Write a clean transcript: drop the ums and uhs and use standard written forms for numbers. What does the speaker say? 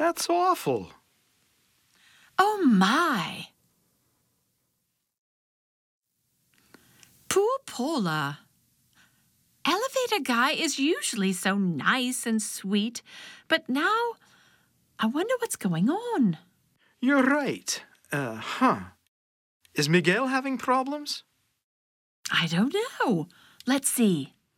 That's awful. Oh, my. Poor Paula. Elevator guy is usually so nice and sweet, but now I wonder what's going on. You're right. Is Miguel having problems? I don't know. Let's see.